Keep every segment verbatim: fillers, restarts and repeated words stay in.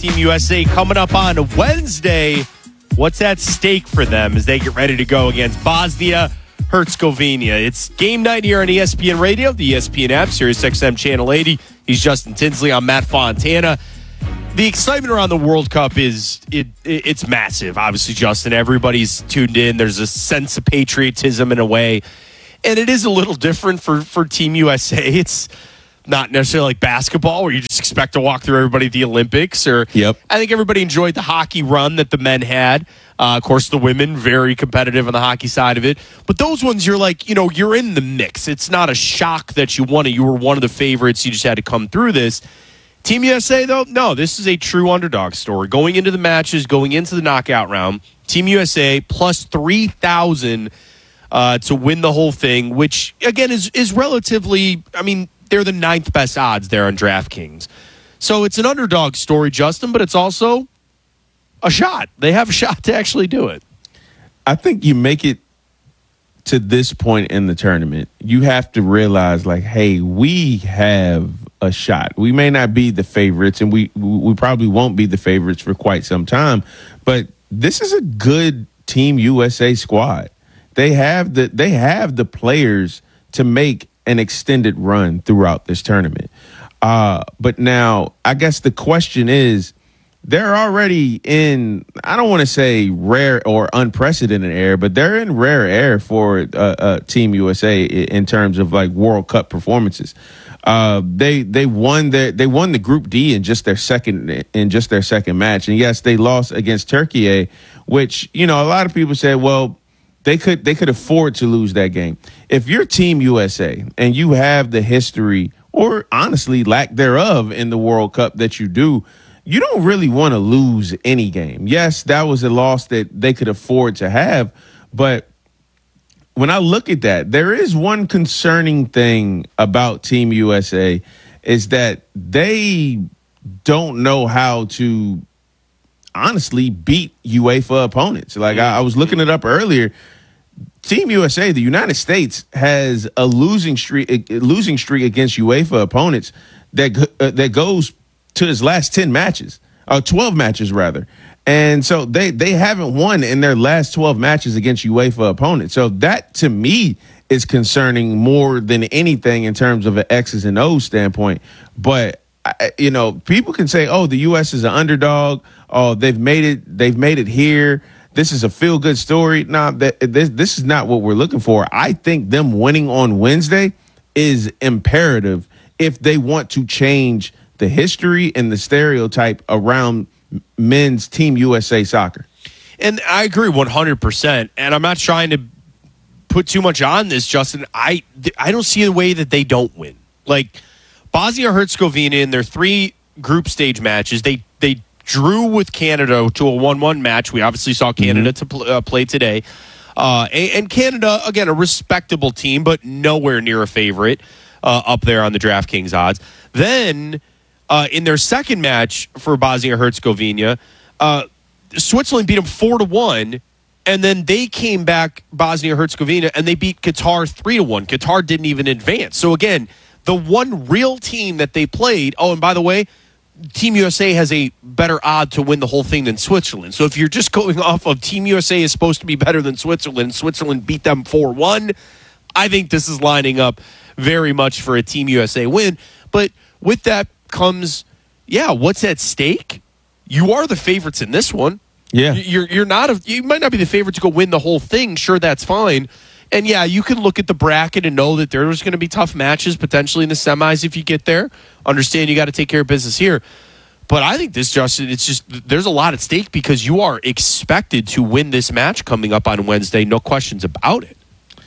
Team U S A coming up on Wednesday. What's at stake for them as they get ready to go against Bosnia Herzegovina? It's game night here on E S P N Radio, the E S P N app, Sirius X M Channel eighty. He's Justin Tinsley. I'm Matt Fontana. The excitement around the World Cup is it, it it's massive. Obviously, Justin, everybody's tuned in. There's a sense of patriotism in a way, and it is a little different for, for Team U S A. It's not necessarily like basketball where you just expect to walk through everybody at the Olympics. Or yep. I think everybody enjoyed the hockey run that the men had. Uh, of course, the women, very competitive on the hockey side of it. But those ones, you're like, you know, you're in the mix. It's not a shock that you won it. You were one of the favorites. You just had to come through this. Team U S A, though, no, this is a true underdog story. Going into the matches, going into the knockout round, Team U S A plus three thousand uh, to win the whole thing, which, again, is is relatively, I mean, they're the ninth best odds there on DraftKings. So it's an underdog story, Justin, but it's also a shot. They have a shot to actually do it. I think you make it to this point in the tournament, you have to realize, like, hey, we have a shot. We may not be the favorites, and we we probably won't be the favorites for quite some time, but this is a good Team U S A squad. They have the they have the players to make an extended run throughout this tournament. Uh, but now, I guess the question is, they're already in, I don't want to say rare or unprecedented air, but they're in rare air for uh, uh, Team U S A in terms of like World Cup performances. Uh, they they won their they won the Group D in just their second in just their second match, and yes, they lost against Turkey, which, you know, a lot of people said, well, they could they could afford to lose that game. If you're Team U S A and you have the history, or honestly lack thereof, in the World Cup that you do, you don't really want to lose any game. Yes, that was a loss that they could afford to have, but when I look at that, there is one concerning thing about Team U S A, is that they don't know how to honestly beat UEFA opponents. Like I, I was looking it up earlier. Team U S A, the United States, has a losing streak, a losing streak against UEFA opponents that uh, that goes to his last ten matches, or twelve matches rather. And so they, they haven't won in their last twelve matches against UEFA opponents. So that, to me, is concerning more than anything in terms of an X's and O's standpoint. But, I, you know, people can say, oh, the U S is an underdog. Oh, they've made it. They've made it here. This is a feel-good story. Nah, that, this, this is not what we're looking for. I think them winning on Wednesday is imperative if they want to change the history and the stereotype around men's Team U S A soccer. And I agree one hundred percent. And I'm not trying to put too much on this, Justin. I, I don't see a way that they don't win. Like, Bosnia-Herzegovina in their three group stage matches, they they drew with Canada to a one one match. We obviously saw Canada mm-hmm. to pl- uh, play today. Uh, and, and Canada, again, a respectable team, but nowhere near a favorite uh, up there on the DraftKings odds. Then Uh, in their second match for Bosnia-Herzegovina, uh, Switzerland beat them four to one, and then they came back, Bosnia-Herzegovina, and they beat Qatar three to one. Qatar didn't even advance. So again, the one real team that they played. Oh, and by the way, Team U S A has a better odd to win the whole thing than Switzerland. So if you're just going off of Team U S A is supposed to be better than Switzerland, Switzerland beat them four one, I think this is lining up very much for a Team U S A win. But with that comes, yeah, what's at stake? You are the favorites in this one. Yeah, you're you're not a, you might not be the favorite to go win the whole thing. Sure, that's fine. And yeah, you can look at the bracket and know that there's going to be tough matches potentially in the semis if you get there. Understand you got to take care of business here. But I think this, Justin, it's just there's a lot at stake because you are expected to win this match coming up on Wednesday. No questions about it.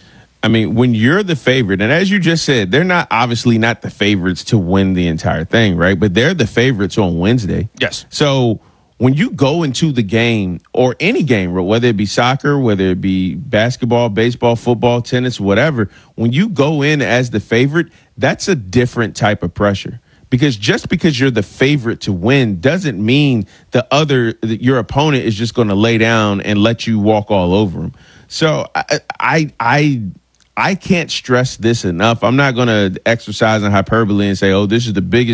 I mean, when you're the favorite, and as you just said, they're not obviously not the favorites to win the entire thing, right? But they're the favorites on Wednesday. Yes. So when you go into the game, or any game, whether it be soccer, whether it be basketball, baseball, football, tennis, whatever, when you go in as the favorite, that's a different type of pressure. Because just because you're the favorite to win doesn't mean the other, your opponent is just going to lay down and let you walk all over them. So I, I, I, I can't stress this enough. I'm not going to exercise in hyperbole and say, oh, this is the biggest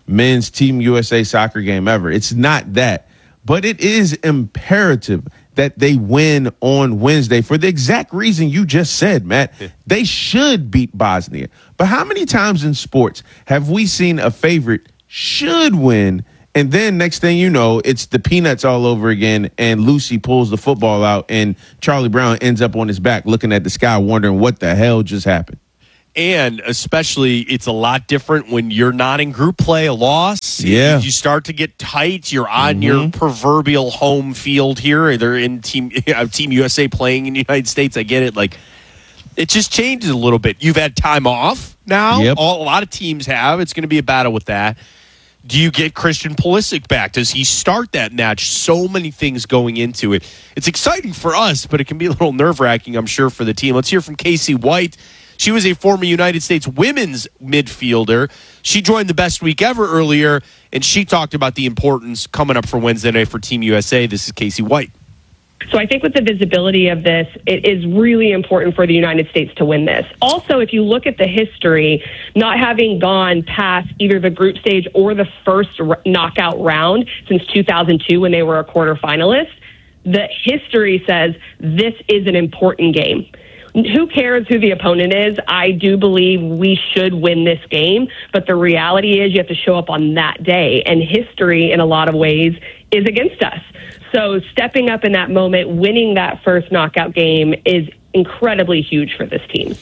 men's Team U S A soccer game ever. It's not that. But it is imperative that they win on Wednesday for the exact reason you just said, Matt. Yeah. They should beat Bosnia. But how many times in sports have we seen a favorite should win, and then next thing you know, it's the Peanuts all over again, and Lucy pulls the football out, and Charlie Brown ends up on his back looking at the sky wondering what the hell just happened? And especially, it's a lot different when you're not in group play, a loss. Yeah. You start to get tight. You're on Mm-hmm. your proverbial home field here. Either in Team Team U S A playing in the United States. I get it. Like, it just changes a little bit. You've had time off now. Yep. All, a lot of teams have. It's going to be a battle with that. Do you get Christian Pulisic back? Does he start that match? So many things going into it. It's exciting for us, but it can be a little nerve-wracking, I'm sure, for the team. Let's hear from Casey White. She was a former United States women's midfielder. She joined the Best Week Ever earlier, and she talked about the importance coming up for Wednesday night for Team U S A. This is Casey White. So I think with the visibility of this, it is really important for the United States to win this. Also, if you look at the history, not having gone past either the group stage or the first r- knockout round since two thousand two when they were a quarterfinalist, the history says this is an important game. Who cares who the opponent is? I do believe we should win this game, but the reality is you have to show up on that day, and history in a lot of ways is against us. So stepping up in that moment, winning that first knockout game is incredibly huge for this team.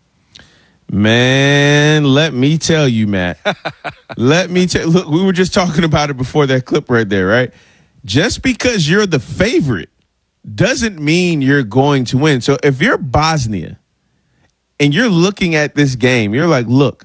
Man, let me tell you, Matt. let me tell look, we were just talking about it before that clip right there, right? Just because you're the favorite doesn't mean you're going to win. So if you're Bosnia and you're looking at this game, you're like, look,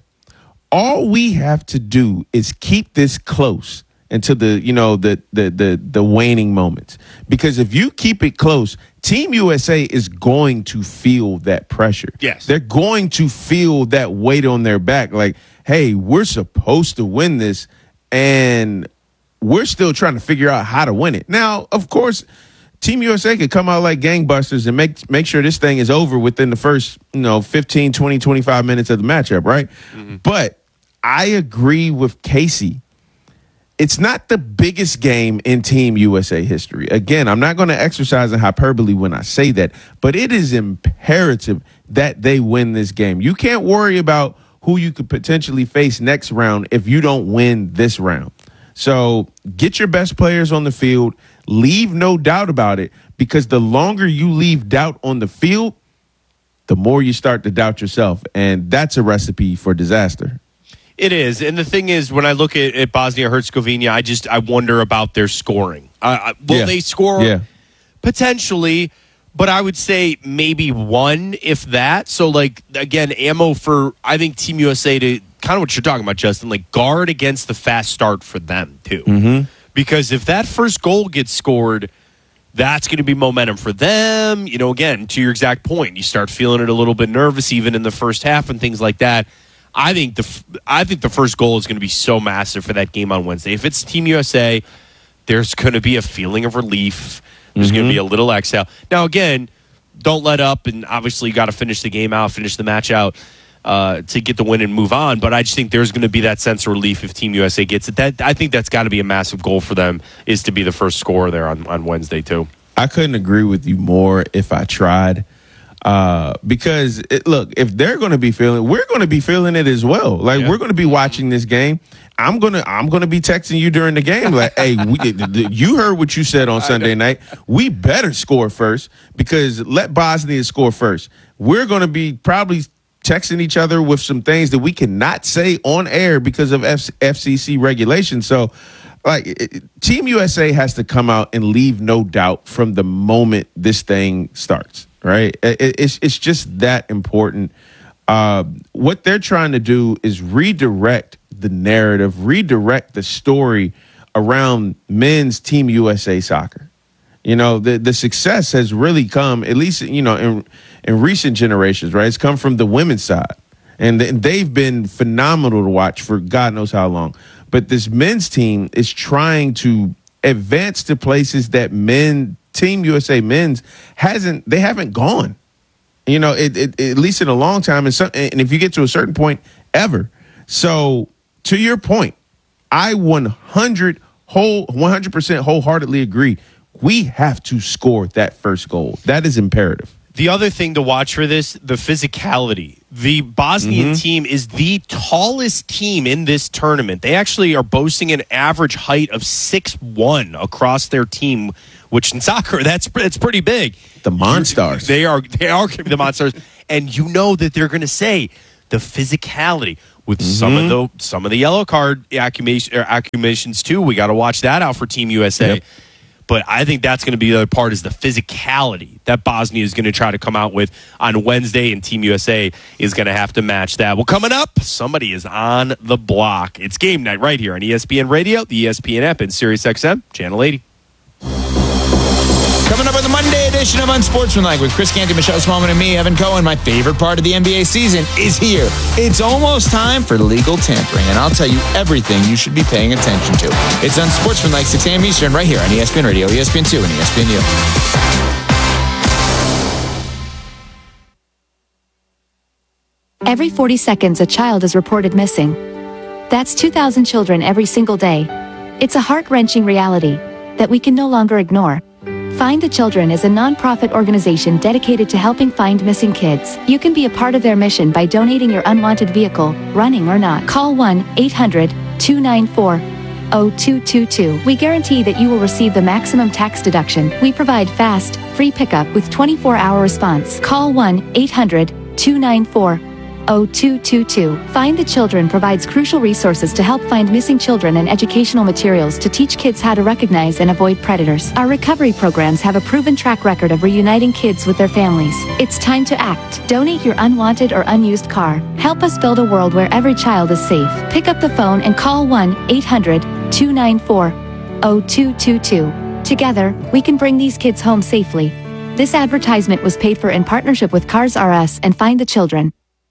all we have to do is keep this close until the, you know, the the the the waning moments. Because if you keep it close, Team U S A is going to feel that pressure. Yes. They're going to feel that weight on their back. Like, hey, we're supposed to win this, and we're still trying to figure out how to win it. Now, of course, Team U S A could come out like gangbusters and make make sure this thing is over within the first, you know, fifteen, twenty, twenty-five minutes of the matchup, right? Mm-hmm. But I agree with Casey. It's not the biggest game in Team U S A history. Again, I'm not going to exercise in hyperbole when I say that, but it is imperative that they win this game. You can't worry about who you could potentially face next round if you don't win this round. So get your best players on the field. Leave no doubt about it, because the longer you leave doubt on the field, the more you start to doubt yourself. And that's a recipe for disaster. It is. And the thing is, when I look at, at Bosnia-Herzegovina, I just I wonder about their scoring. Uh, will yeah. they score? Yeah. Potentially, but I would say maybe one, if that. So, like, again, ammo for, I think, Team U S A to kind of what you're talking about, Justin, like guard against the fast start for them, too. Mm-hmm. Because if that first goal gets scored, that's going to be momentum for them. You know, again, to your exact point, you start feeling it a little bit nervous even in the first half and things like that. I think the I think the first goal is going to be so massive for that game on Wednesday. If it's Team U S A, there's going to be a feeling of relief. There's mm-hmm. going to be a little exhale. Now, again, don't let up, and obviously you got to finish the game out, finish the match out uh, to get the win and move on. But I just think there's going to be that sense of relief if Team U S A gets it. That I think that's got to be a massive goal for them, is to be the first scorer there on, on Wednesday too. I couldn't agree with you more if I tried. Uh, because it, look, if they're going to be feeling, we're going to be feeling it as well. Like yeah. we're going to be watching this game. I'm gonna, I'm gonna be texting you during the game. Like, hey, we, you heard what you said on Sunday night. We better score first, because let Bosnia score first. We're going to be probably texting each other with some things that we cannot say on air because of F- FCC regulations. So, like, it, Team U S A has to come out and leave no doubt from the moment this thing starts. Right. It's it's just that important. Uh, what they're trying to do is redirect the narrative, redirect the story around men's Team U S A soccer. You know, the, the success has really come, at least, you know, in, in recent generations, right? It's come from the women's side. And they've been phenomenal to watch for God knows how long. But this men's team is trying to advance to places that men Team U S A men's hasn't, they haven't gone, you know, it, it, at least in a long time. And, some, and if you get to a certain point ever. So to your point, I one hundred whole one hundred percent wholeheartedly agree. We have to score that first goal. That is imperative. The other thing to watch for this, the physicality. The Bosnian mm-hmm. team is the tallest team in this tournament. They actually are boasting an average height of six one across their team, which in soccer, that's that's pretty big. The Monstars. They are they are the Monstars. And you know that they're going to say the physicality with mm-hmm. some of the some of the yellow card accumulation, accumulations too. We got to watch that out for Team U S A. Yep. But I think that's going to be the other part is the physicality that Bosnia is going to try to come out with on Wednesday, and Team U S A is going to have to match that. Well, coming up, somebody is on the block. It's game night right here on E S P N Radio, the E S P N app, and SiriusXM, Channel eighty. Coming up on the Monday edition of Unsportsmanlike with Chris Canty, Michelle Smallman, and me, Evan Cohen. My favorite part of the N B A season is here. It's almost time for legal tampering, and I'll tell you everything you should be paying attention to. It's Unsportsmanlike, six a.m. Eastern, right here on E S P N Radio, E S P N two, and E S P N U. Every forty seconds, a child is reported missing. That's two thousand children every single day. It's a heart-wrenching reality that we can no longer ignore. Find the Children is a non-profit organization dedicated to helping find missing kids. You can be a part of their mission by donating your unwanted vehicle, running or not. Call one eight hundred two nine four zero two two two. We guarantee that you will receive the maximum tax deduction. We provide fast, free pickup with twenty-four hour response. Call one eight hundred two nine four zero two two two. Find the Children provides crucial resources to help find missing children and educational materials to teach kids how to recognize and avoid predators. Our recovery programs have a proven track record of reuniting kids with their families. It's time to act. Donate your unwanted or unused car. Help us build a world where every child is safe. Pick up the phone and call one eight hundred two nine four zero two two two. Together, we can bring these kids home safely. This advertisement was paid for in partnership with Cars R Us and Find the Children.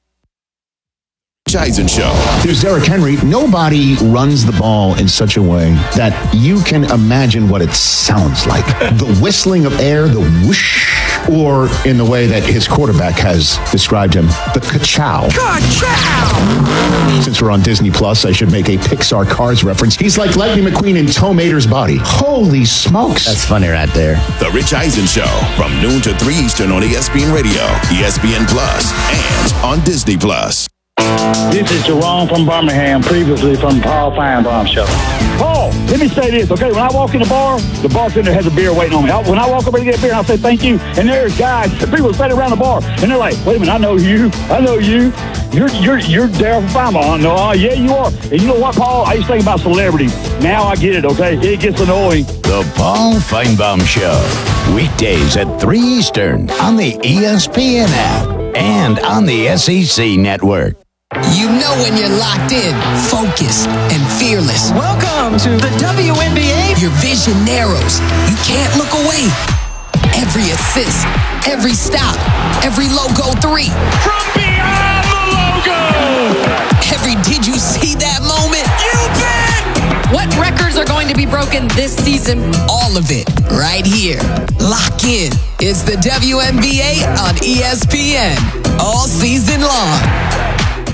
Eisen Show. There's Derrick Henry. Nobody runs the ball in such a way that you can imagine what it sounds like. The whistling of air, the whoosh, or in the way that his quarterback has described him, the ka-chow. Ka-chow! Since we're on Disney Plus, I should make a Pixar Cars reference. He's like Lightning McQueen in Tow Mater's body. Holy smokes. That's funny right there. The Rich Eisen Show from noon to three Eastern on E S P N Radio, E S P N Plus, and on Disney Plus. This is Jerome from Birmingham, previously from Paul Feinbaum Show. Paul, let me say this, okay? When I walk in the bar, the bartender has a beer waiting on me. I, when I walk over to get a beer, I say thank you, and there's guys, people sitting around the bar, and they're like, wait a minute, I know you, I know you. You're you're you're Daryl Feinbaum. No, uh, yeah, you are. And you know what, Paul? I used to think about celebrities. Now I get it, okay? It gets annoying. The Paul Feinbaum Show, weekdays at three Eastern on the E S P N app and on the S E C network. You know when you're locked in, focused, and fearless. Welcome to the W N B A. Your vision narrows. You can't look away. Every assist, every stop, every logo three. From beyond the logo. Every did you see that moment? You bet. What records are going to be broken this season? All of it right here. Lock in. It's the W N B A on E S P N all season long.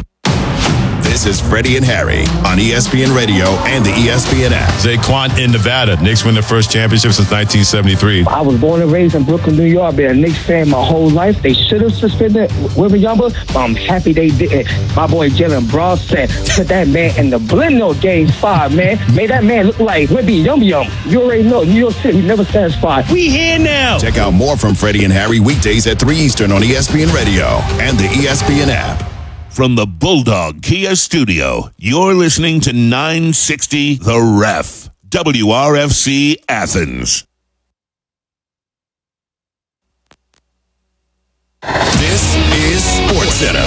This is Freddie and Harry on E S P N Radio and the E S P N app. Zaquan in Nevada. Knicks win their first championship since nineteen seventy-three. I was born and raised in Brooklyn, New York. Been a Knicks fan my whole life. They should have suspended Wembanyama, but I'm happy they didn't. My boy Jalen Brunson put that man in the blender game five, man. Made that man look like Wembanyama. You already know, New York City never satisfied. We here now. Check out more from Freddie and Harry weekdays at three Eastern on E S P N Radio and the E S P N app. From the Bulldog Kia Studio, you're listening to nine sixty The Ref, W R F C Athens. This is SportsCenter.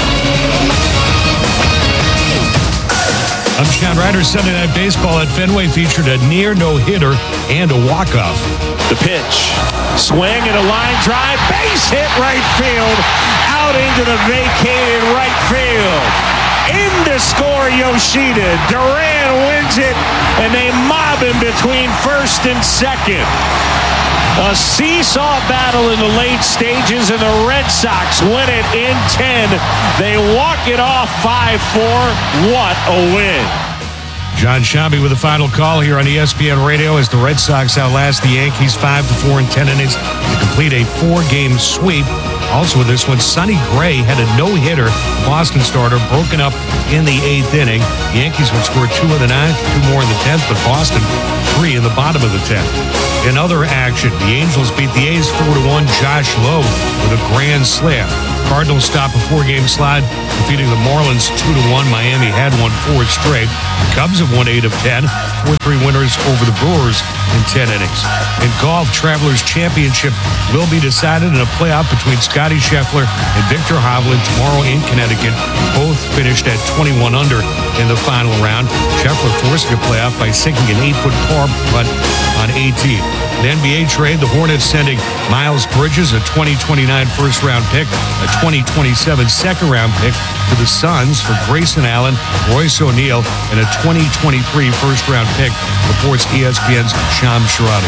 I'm Sean Ryder. Sunday Night Baseball at Fenway featured a near no-hitter and a walk-off. The pitch, swing and a line drive, base hit right field, out into the vacated right field. In to score Yoshida. Duran wins it, and they mob him between first and second. A seesaw battle in the late stages, and the Red Sox win it in ten. They walk it off five four. What a win. John Shambi with the final call here on E S P N Radio as the Red Sox outlast the Yankees five to four in ten innings to complete a four-game sweep. Also with this one, Sonny Gray had a no-hitter, Boston starter, broken up in the eighth inning. The Yankees would score two in the ninth, two more in the tenth, but Boston three in the bottom of the tenth. In other action, the Angels beat the A's four to one. Josh Lowe with a grand slam. Cardinals stop a four-game slide, defeating the Marlins two to one. Miami had won four straight. The Cubs have won eight of ten, four three winners over the Brewers in ten innings. In golf, Travelers Championship will be decided in a playoff between Scotty Scheffler and Victor Hovland tomorrow in Connecticut. Both finished at twenty-one under in the final round. Scheffler forcing a playoff by sinking an eight-foot par putt on eighteen. An N B A trade, the Hornets sending Miles Bridges, a twenty twenty-nine first-round pick, a twenty twenty-seven second-round pick to the Suns for Grayson Allen, Royce O'Neal, and a twenty twenty-three first-round pick, reports E S P N's Sham Sharadi.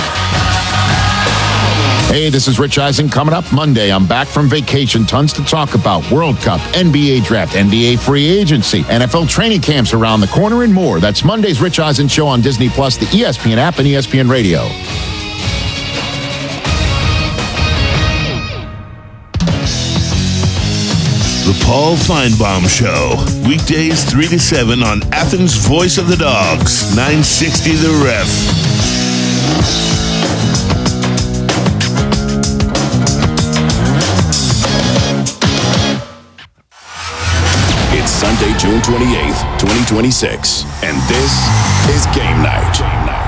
Hey, this is Rich Eisen. Coming up Monday, I'm back from vacation. Tons to talk about. World Cup, N B A draft, N B A free agency, N F L training camps around the corner, and more. That's Monday's Rich Eisen Show on Disney Plus, the E S P N app, and E S P N Radio. The Paul Feinbaum Show. Weekdays three to seven on Athens' Voice of the Dogs. nine sixty The Ref. It's Sunday, June twenty-eighth, twenty twenty-six, and this is Game Night. Game Night.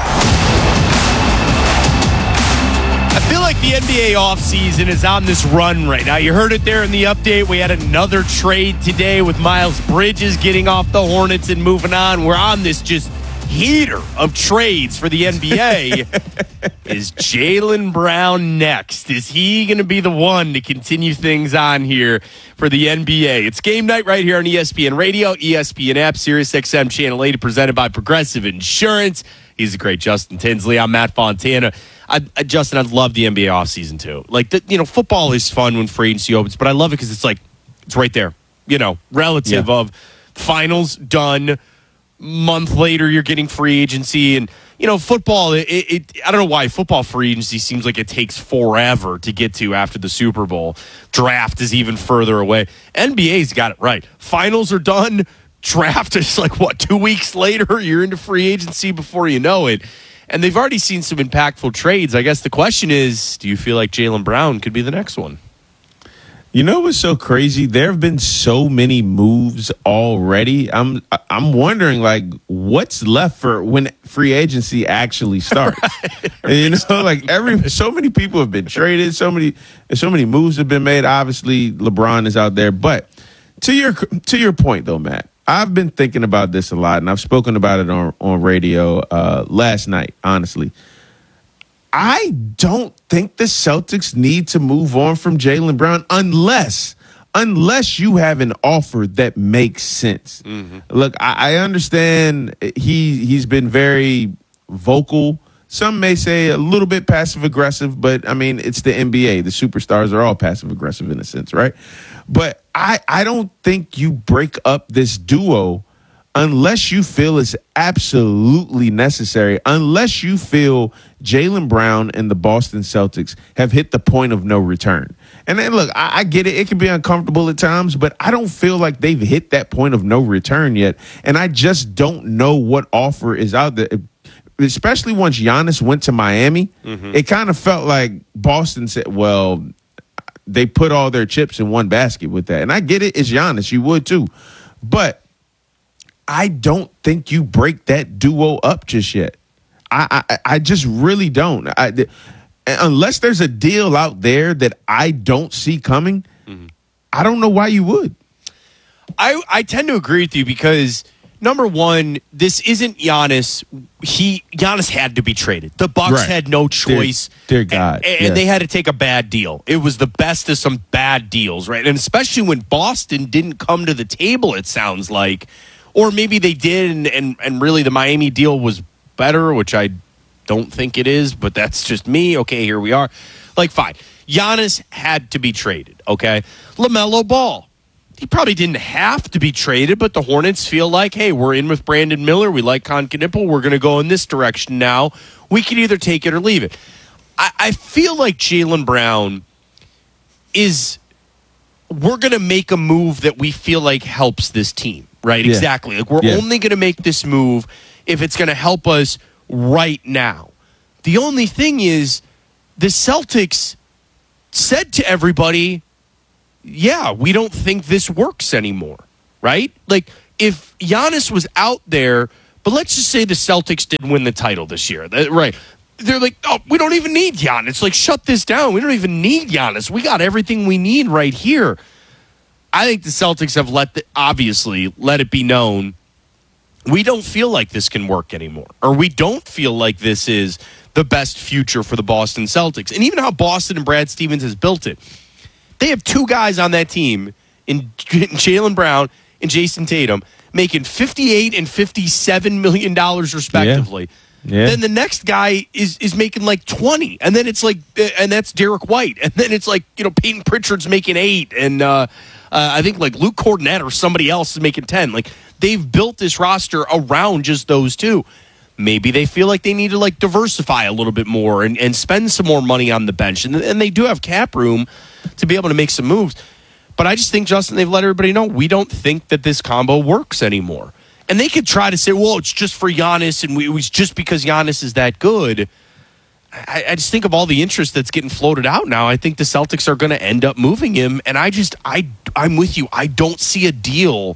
I feel like the N B A offseason is on this run right now. You heard it there in the update. We had another trade today with Miles Bridges getting off the Hornets and moving on. We're on this just heater of trades for the N B A. Is Jaylen Brown next? Is he going to be the one to continue things on here for the N B A? It's Game Night right here on E S P N Radio, E S P N app, Sirius X M Channel eighty, presented by Progressive Insurance. He's the great Justin Tinsley. I'm Matt Fontana. I, I, Justin, I love the N B A offseason too. Like, the, you know, football is fun when free agency opens, but I love it because it's like, it's right there. You know, relative Yeah. of finals done, month later you're getting free agency. And, you know, football, it, it I don't know why football free agency seems like it takes forever to get to after the Super Bowl. Draft is even further away. N B A's got it right. Finals are done. Draft is like, what, two weeks later? You're into free agency before you know it. And they've already seen some impactful trades. I guess the question is, do you feel like Jaylen Brown could be the next one? You know what's so crazy? There have been so many moves already. I'm I'm wondering, like, what's left for when free agency actually starts. And, you know, like every so many people have been traded. So many so many moves have been made. Obviously, LeBron is out there. But to your to your point, though, Matt, I've been thinking about this a lot, and I've spoken about it on on radio uh, last night. Honestly, I don't think the Celtics need to move on from Jaylen Brown unless unless you have an offer that makes sense. Mm-hmm. Look, I, I understand he he's been very vocal. Some may say a little bit passive aggressive, but I mean, it's the N B A. The superstars are all passive aggressive in a sense, right? But I, I don't think you break up this duo unless you feel it's absolutely necessary, unless you feel Jaylen Brown and the Boston Celtics have hit the point of no return. And then, look, I, I get it. It can be uncomfortable at times, but I don't feel like they've hit that point of no return yet. And I just don't know what offer is out there. Especially once Giannis went to Miami, mm-hmm. It kind of felt like Boston said, well, they put all their chips in one basket with that. And I get it. It's Giannis. You would too. But I don't think you break that duo up just yet. I I, I just really don't. I, th- unless there's a deal out there that I don't see coming, mm-hmm. I don't know why you would. I, I tend to agree with you because – number one, this isn't Giannis. He Giannis had to be traded. The Bucks right. had no choice. Dear, dear God. And, and yes. they had to take a bad deal. It was the best of some bad deals, right? And especially when Boston didn't come to the table, it sounds like. Or maybe they did, and, and, and really the Miami deal was better, which I don't think it is, but that's just me. Okay, here we are. Like, fine. Giannis had to be traded, okay? LaMelo Ball. he probably didn't have to be traded, but the Hornets feel like, hey, we're in with Brandon Miller. We like Con Knipple. We're going to go in this direction now. We can either take it or leave it. I, I feel like Jaylen Brown is, we're going to make a move that we feel like helps this team, right? Yeah. Exactly. Like we're Yeah. only going to make this move if it's going to help us right now. The only thing is the Celtics said to everybody, yeah, we don't think this works anymore, right? Like, if Giannis was out there, but let's just say the Celtics didn't win the title this year, that, right? They're like, oh, we don't even need Giannis. Like, shut this down. We don't even need Giannis. We got everything we need right here. I think the Celtics have let, the, obviously, let it be known, we don't feel like this can work anymore, or we don't feel like this is the best future for the Boston Celtics. And even how Boston and Brad Stevens has built it, they have two guys on that team in Jaylen Brown and Jason Tatum making fifty-eight and fifty-seven million dollars respectively. Yeah. Yeah. Then the next guy is is making like twenty, and then it's like, and that's Derek White, and then it's like, you know, Peyton Pritchard's making eight, and uh, uh, I think like Luke Cornett or somebody else is making ten. Like, they've built this roster around just those two. Maybe they feel like they need to like diversify a little bit more and, and spend some more money on the bench, and and they do have cap room to be able to make some moves. But I just think, Justin, they've let everybody know we don't think that this combo works anymore. And they could try to say, well, it's just for Giannis, and we, it was just because Giannis is that good. I, I just think of all the interest that's getting floated out now. I think the Celtics are going to end up moving him. And I just, I, I'm with you. I don't see a deal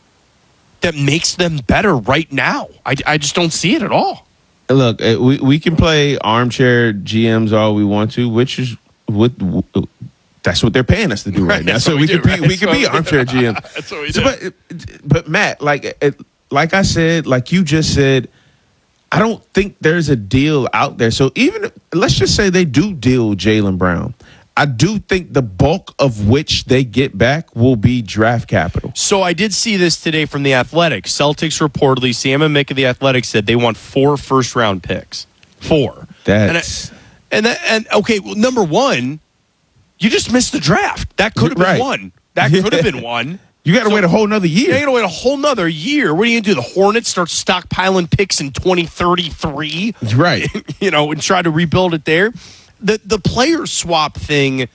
that makes them better right now. I, I just don't see it at all. Look, we, we can play armchair G Ms all we want to, which is what that's what they're paying us to do right, Right, now. that's So what we we can do, be right? we That's can what be we do. armchair G Ms. That's what we So, do. but, but Matt, like it, like I said, like you just said, I don't think there's a deal out there. So even let's just say they do deal Jaylen Brown, I do think the bulk of which they get back will be draft capital. So I did see this today from The Athletic. Celtics reportedly, Sam and Mick of The Athletic said they want four first-round picks. Four. That's... And, I, and, that, and okay, well, number one, you just missed the draft. That could have Right. been one. That Yeah. could have been one. You got to So- wait a whole nother year. You're going to wait a whole nother year. What are you going to do? The Hornets start stockpiling picks in twenty thirty-three? Right. You know, and try to rebuild it there. The the player swap thing,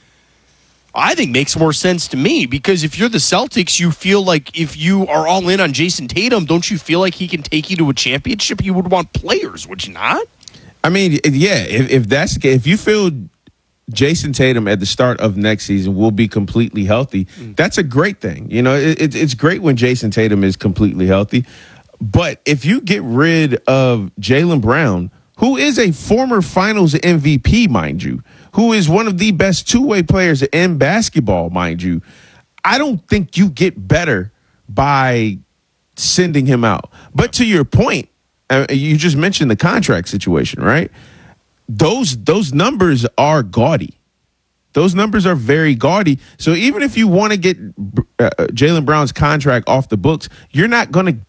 I think, makes more sense to me, because if you're the Celtics, you feel like if you are all in on Jason Tatum, don't you feel like he can take you to a championship? You would want players, would you not? I mean, yeah, if, if that's the case, if you feel Jason Tatum at the start of next season will be completely healthy, that's a great thing. You know, it, it, it's great when Jason Tatum is completely healthy. But if you get rid of Jaylen Brown, who is a former Finals M V P, mind you, who is one of the best two-way players in basketball, mind you, I don't think you get better by sending him out. But to your point, uh, you just mentioned the contract situation, right? Those those numbers are gaudy. Those numbers are very gaudy. So even if you want to get uh, Jaylen Brown's contract off the books, you're not going to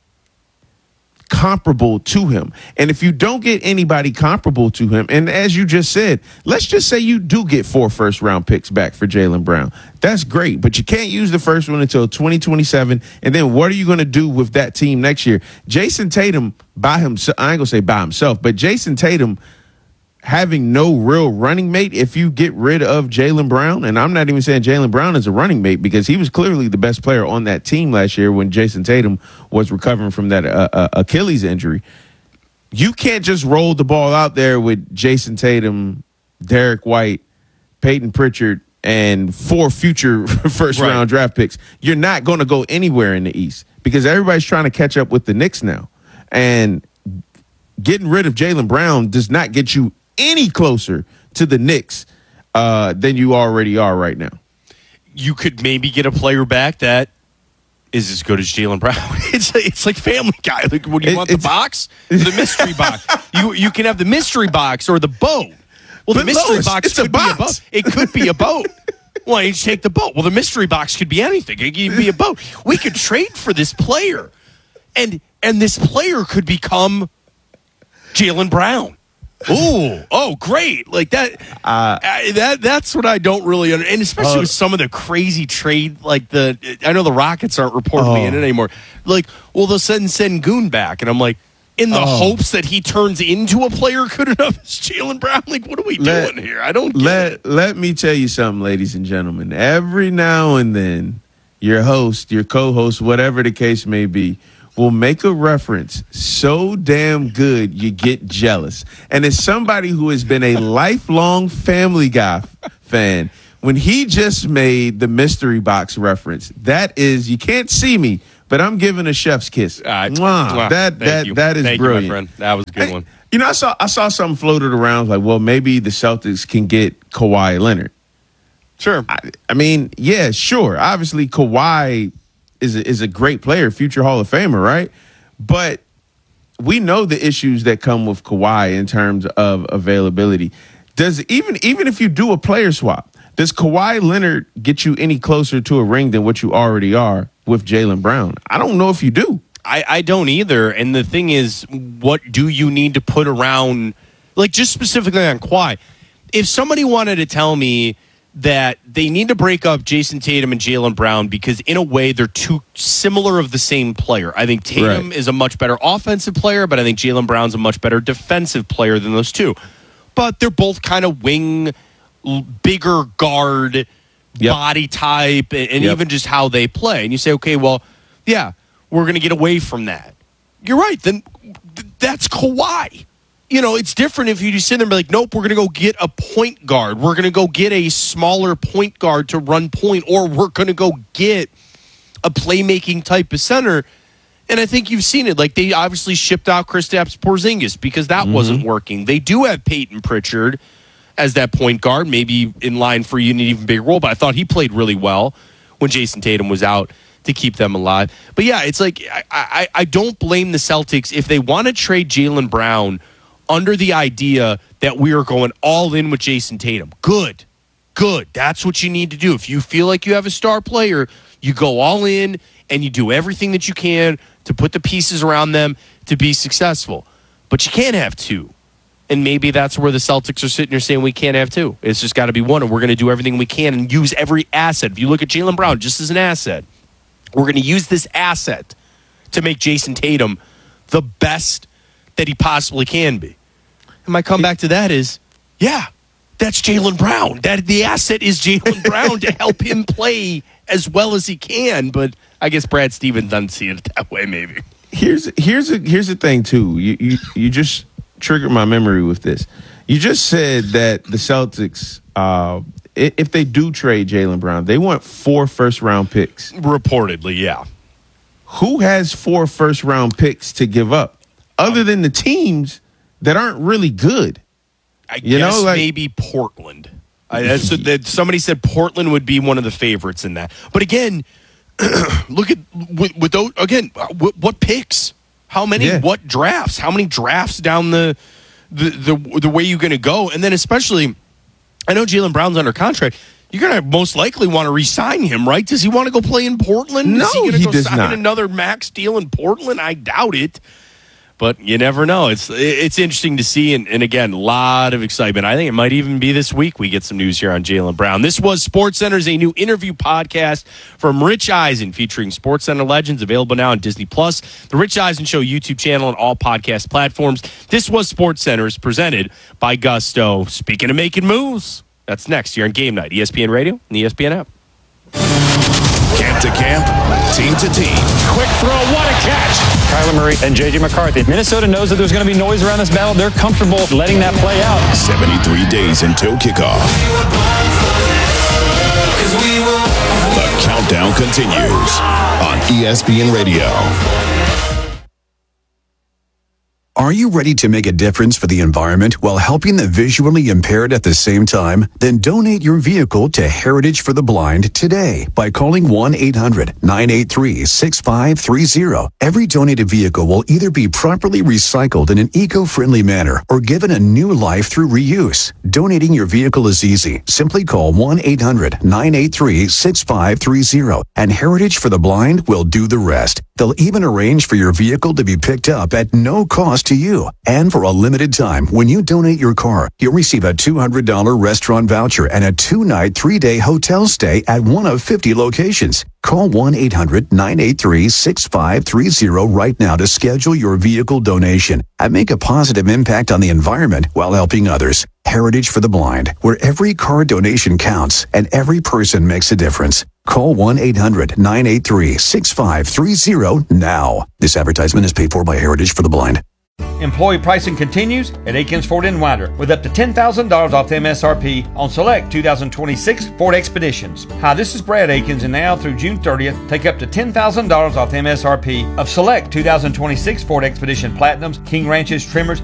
comparable to him. And if you don't get anybody comparable to him, and as you just said, let's just say you do get four first round picks back for Jaylen Brown. That's great, but you can't use the first one until twenty twenty-seven. And then what are you going to do with that team next year? Jason Tatum by himself, I ain't going to say by himself, but Jason Tatum having no real running mate, if you get rid of Jaylen Brown, and I'm not even saying Jaylen Brown is a running mate because he was clearly the best player on that team last year when Jason Tatum was recovering from that uh, uh, Achilles injury. You can't just roll the ball out there with Jason Tatum, Derek White, Peyton Pritchard, and four future first Right. round draft picks. You're not going to go anywhere in the East because everybody's trying to catch up with the Knicks now. And getting rid of Jaylen Brown does not get you any closer to the Knicks uh, than you already are right now. You could maybe get a player back that is as good as Jaylen Brown. It's it's like Family Guy. Like, what do you It- want, the it's- box? The mystery box. You you can have the mystery box or the boat. Well, the But mystery Lois, box it's a could be a box. boat. It could be a boat. Well, you just take the boat. Well, the mystery box could be anything. It could be a boat. We could trade for this player, and and this player could become Jaylen Brown. Ooh, oh, great! Like that. Uh, I, that that's what I don't really understand, and especially uh, with some of the crazy trade. Like the, I know the Rockets aren't reportedly oh. in it anymore. Like, well, they'll send Sengun back, and I'm like, in the oh. hopes that he turns into a player good enough as Jaylen Brown. Like, what are we let, doing here? I don't get let it. Let me tell you something, ladies and gentlemen. Every now and then, your host, your co-host, whatever the case may be, will make a reference so damn good you get jealous. And as somebody who has been a lifelong Family Guy fan, when he just made the mystery box reference, that is, you can't see me, but I'm giving a chef's kiss. Uh, Mwah. Mwah. That that you. that is Thank brilliant. You, my friend. That was a good I, one. You know, I saw I saw something floated around like, well, maybe the Celtics can get Kawhi Leonard. Sure. I, I mean, yeah, sure. Obviously, Kawhi is a, is a great player, future Hall of Famer, right? But we know the issues that come with Kawhi in terms of availability. Does even even if you do a player swap, does Kawhi Leonard get you any closer to a ring than what you already are with Jaylen Brown? I don't know if you do. I, I don't either. And the thing is, what do you need to put around, like just specifically on Kawhi? If somebody wanted to tell me that they need to break up Jason Tatum and Jaylen Brown because in a way they're too similar of the same player. I think Tatum right. is a much better offensive player, but I think Jaylen Brown's a much better defensive player than those two. But they're both kind of wing, bigger guard, yep. body type, and, and yep. even just how they play. And you say, okay, well, yeah, we're going to get away from that. You're right. Then th- that's Kawhi. You know, it's different if you just sit there and be like, nope, we're going to go get a point guard. We're going to go get a smaller point guard to run point, or we're going to go get a playmaking type of center. And I think you've seen it. Like, they obviously shipped out Kristaps Porzingis because that mm-hmm. wasn't working. They do have Peyton Pritchard as that point guard, maybe in line for an even bigger role, but I thought he played really well when Jason Tatum was out to keep them alive. But, yeah, it's like I, I, I don't blame the Celtics if they want to trade Jaylen Brown under the idea that we are going all in with Jason Tatum. Good. Good. That's what you need to do. If you feel like you have a star player, you go all in and you do everything that you can to put the pieces around them to be successful. But you can't have two. And maybe that's where the Celtics are sitting here saying we can't have two. It's just got to be one, and we're going to do everything we can and use every asset. If you look at Jaylen Brown just as an asset, we're going to use this asset to make Jason Tatum the best that he possibly can be. And my comeback to that is, yeah, that's Jaylen Brown. That the asset is Jaylen Brown to help him play as well as he can. But I guess Brad Stevens doesn't see it that way. Maybe here's here's a here's the thing too. You you you just triggered my memory with this. You just said that the Celtics, uh, if they do trade Jaylen Brown, they want four first round picks. Reportedly, yeah. Who has four first round picks to give up, other than the teams that aren't really good? I you guess know, like, maybe Portland. I, that's, that somebody said Portland would be one of the favorites in that. But again, look at with, with those again. What, what picks? How many? Yeah. What drafts? How many drafts down the the the, the way you're going to go? And then especially, I know Jaylen Brown's under contract. You're going to most likely want to re-sign him, right? Does he want to go play in Portland? No, Is he going to go does sign not. another max deal in Portland? I doubt it. But you never know. It's it's interesting to see, and, and again, a lot of excitement. I think it might even be this week we get some news here on Jaylen Brown. This was SportsCenter's a new interview podcast from Rich Eisen featuring SportsCenter legends, available now on Disney Plus, the Rich Eisen Show YouTube channel, and all podcast platforms. This was SportsCenter's presented by Gusto. Speaking of making moves, that's next here on Game Night, E S P N Radio and the E S P N app. Camp to camp, team to team. Quick throw, what a catch. Kyler Murray and J J McCarthy. Minnesota knows that there's going to be noise around this battle. They're comfortable letting that play out. seventy-three days until kickoff. The countdown continues on E S P N Radio. Are you ready to make a difference for the environment while helping the visually impaired at the same time? Then donate your vehicle to Heritage for the Blind today by calling one eight hundred nine eight three six five three zero. Every donated vehicle will either be properly recycled in an eco-friendly manner or given a new life through reuse. Donating your vehicle is easy. Simply call one eight hundred nine eight three six five three zero and Heritage for the Blind will do the rest. They'll even arrange for your vehicle to be picked up at no cost to you. And for a limited time, when you donate your car, you'll receive a two hundred dollars restaurant voucher and a two-night, three-day hotel stay at one of fifty locations. Call one eight hundred nine eight three six five three zero right now to schedule your vehicle donation and make a positive impact on the environment while helping others. Heritage for the Blind, where every car donation counts and every person makes a difference. Call one eight hundred nine eight three six five three zero now. This advertisement is paid for by Heritage for the Blind. Employee pricing continues at Akins Ford in Winder with up to ten thousand dollars off M S R P on select two thousand twenty-six Ford Expeditions. Hi, this is Brad Akins, and now through June thirtieth, take up to ten thousand dollars off M S R P of select two thousand twenty-six Ford Expedition Platinums, King Ranches, Trimmers,